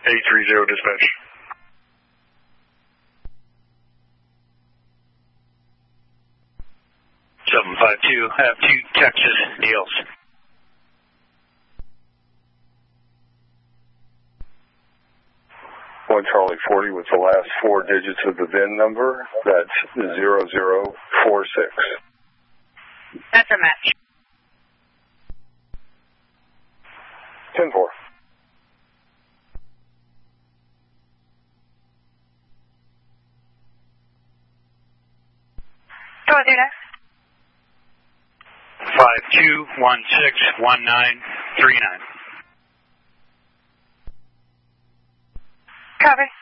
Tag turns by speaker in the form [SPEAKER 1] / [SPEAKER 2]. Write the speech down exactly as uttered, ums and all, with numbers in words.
[SPEAKER 1] eight three zero dispatch.
[SPEAKER 2] seven five two, have two Texas Niels.
[SPEAKER 1] one Charlie forty with the last four digits of the V I N number. That's zero zero four six.
[SPEAKER 3] That's a match.
[SPEAKER 1] ten four.
[SPEAKER 3] Go ahead, next.
[SPEAKER 2] five two one six one nine three nine.
[SPEAKER 3] Copy.